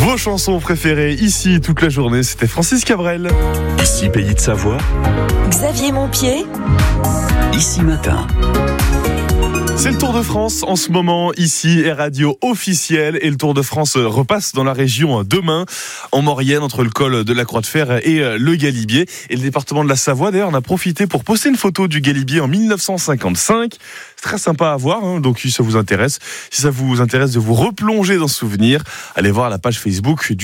Vos chansons préférées ici toute la journée, c'était Francis Cabrel. Ici Pays de Savoie, Xavier Montpied, Ici Matin. C'est le Tour de France en ce moment, ici, Air Radio officiel. Et le Tour de France repasse dans la région demain, en Maurienne, entre le col de la Croix de Fer et le Galibier. Et le département de la Savoie, d'ailleurs, en a profité pour poster une photo du Galibier en 1955. C'est très sympa à voir, hein, donc si ça vous intéresse de vous replonger dans ce souvenir, allez voir la page Facebook du